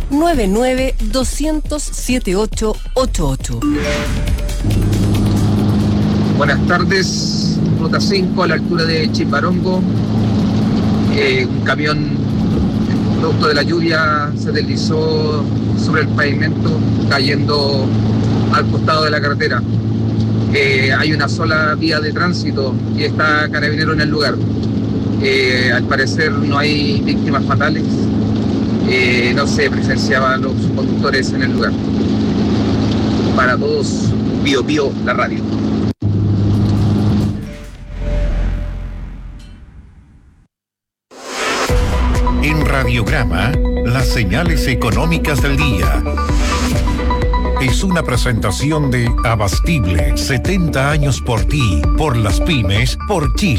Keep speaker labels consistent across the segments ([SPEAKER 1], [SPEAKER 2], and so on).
[SPEAKER 1] 99-200-7888.
[SPEAKER 2] Buenas tardes, ruta 5 a la altura de Chimbarongo. Un camión producto de la lluvia se deslizó sobre el pavimento, cayendo al costado de la carretera. Hay una sola vía de tránsito y está Carabinero en el lugar. Al parecer no hay víctimas fatales. No se presenciaban los conductores en el lugar. Para todos, Pío Pío, la radio.
[SPEAKER 3] En Radiograma, las señales económicas del día. Es una presentación de Abastible, 70 años por ti, por las pymes, por Chile.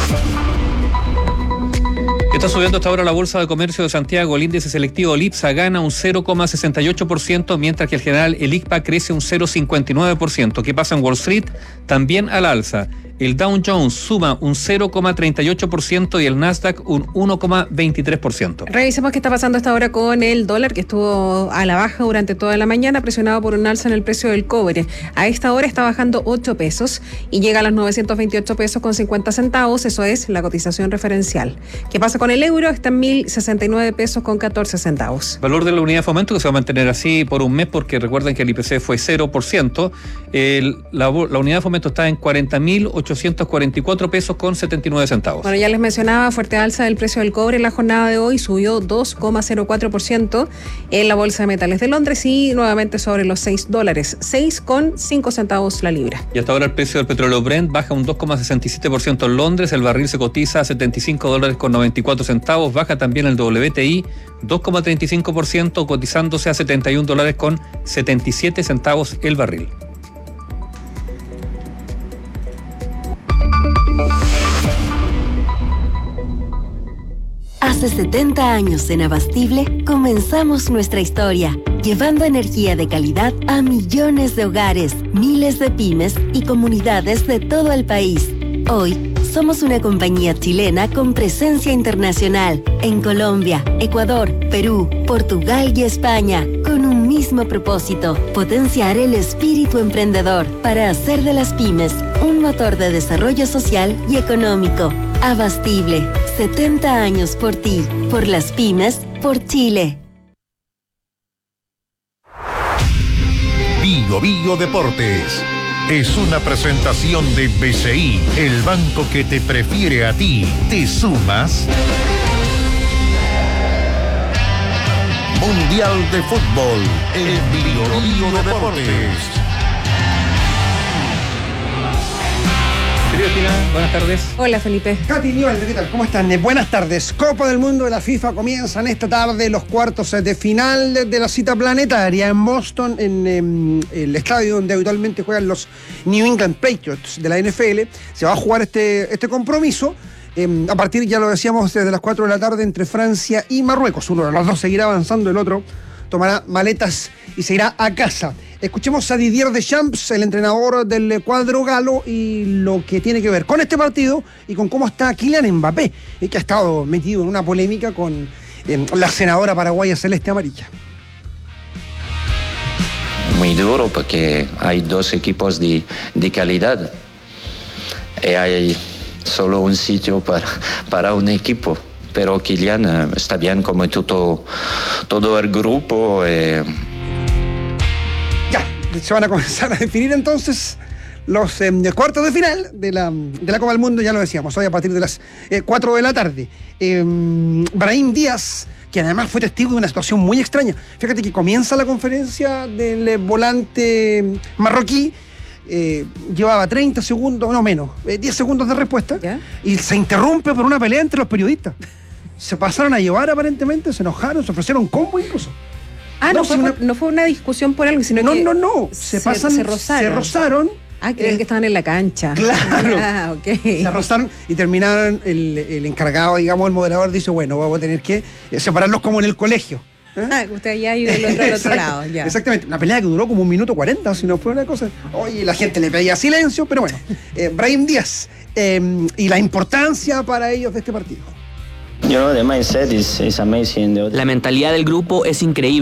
[SPEAKER 4] Está subiendo hasta ahora la Bolsa de Comercio de Santiago. El índice selectivo LIPSA gana un 0,68%, mientras que el general el ICPA crece un 0,59%. ¿Qué pasa en Wall Street? También al alza. El Dow Jones suma un 0,38% y el Nasdaq un 1,23%.
[SPEAKER 5] Revisemos qué está pasando hasta ahora con el dólar, que estuvo a la baja durante toda la mañana, presionado por un alza en el precio del cobre. A esta hora está bajando 8 pesos y llega a los 928 pesos con 50 centavos. Eso es la cotización referencial. ¿Qué pasa con el euro? Está en 1.069 pesos con 14 centavos.
[SPEAKER 4] Valor de la unidad de fomento, que se va a mantener así por un mes, porque recuerden que el IPC fue 0%. La unidad de fomento está en 40.844 pesos con 79 centavos.
[SPEAKER 5] Bueno, ya les mencionaba, fuerte alza del precio del cobre en la jornada de hoy, subió 2,04% en la Bolsa de Metales de Londres y nuevamente sobre los $6, 6,5 centavos la libra.
[SPEAKER 4] Y hasta ahora el precio del petróleo Brent baja un 2,67% en Londres, el barril se cotiza a $75 con 94 centavos, baja también el WTI 2,35%, cotizándose a $71 con 77 centavos el barril.
[SPEAKER 1] Hace 70 años en Abastible comenzamos nuestra historia, llevando energía de calidad a millones de hogares, miles de pymes y comunidades de todo el país. Hoy somos una compañía chilena con presencia internacional en Colombia, Ecuador, Perú, Portugal y España, con un mismo propósito: potenciar el espíritu emprendedor para hacer de las pymes un motor de desarrollo social y económico. Abastible, 70 años por ti, por las pymes, por Chile.
[SPEAKER 3] Bio Bio Deportes. Es una presentación de BCI, el banco que te prefiere a ti. ¿Te sumas? Mundial de Fútbol, el Bio Bio Deportes.
[SPEAKER 4] Cristina, buenas tardes.
[SPEAKER 5] Hola, Felipe.
[SPEAKER 6] Katy Nivaldo, ¿qué tal? ¿Cómo están? Buenas tardes. Copa del Mundo de la FIFA comienzan esta tarde los cuartos de final de la cita planetaria en Boston, en el estadio donde habitualmente juegan los New England Patriots de la NFL. Se va a jugar este compromiso. A partir, ya lo decíamos, desde las 4 de la tarde entre Francia y Marruecos. Uno de los dos seguirá avanzando, el otro tomará maletas y se irá a casa. Escuchemos a Didier Deschamps, el entrenador del cuadro galo, y lo que tiene que ver con este partido y con cómo está Kylian Mbappé, que ha estado metido en una polémica con la senadora paraguaya Celeste Amarilla.
[SPEAKER 7] Muy duro porque hay dos equipos de calidad y hay solo un sitio para un equipo. Pero Kylian está bien como todo el grupo.
[SPEAKER 6] Ya, se van a comenzar a definir entonces los cuartos de final de la Copa del Mundo, ya lo decíamos, hoy a partir de las 4 de la tarde. Brahim Díaz, que además fue testigo de una situación muy extraña. Fíjate que comienza la conferencia del volante marroquí, llevaba 30 segundos, no menos, 10 segundos de respuesta, ¿ya? Y se interrumpe por una pelea entre los periodistas. Se pasaron a llevar aparentemente, se enojaron, se ofrecieron combo incluso.
[SPEAKER 5] No fue una discusión por algo, sino que...
[SPEAKER 6] No, se rozaron.
[SPEAKER 5] Creían que estaban en la cancha.
[SPEAKER 6] Claro.
[SPEAKER 5] Okay.
[SPEAKER 6] Se rozaron y terminaron, el encargado, digamos, el moderador dice, bueno, vamos a tener que separarlos como en el colegio.
[SPEAKER 5] Usted ya ha ido del otro lado. Ya.
[SPEAKER 6] Exactamente, una pelea que duró como 1 minuto 40, si no fue una cosa. Oye, la gente le pedía silencio, pero bueno. Brahim Díaz, y la importancia para ellos de este partido.
[SPEAKER 8] La mentalidad del grupo es increíble.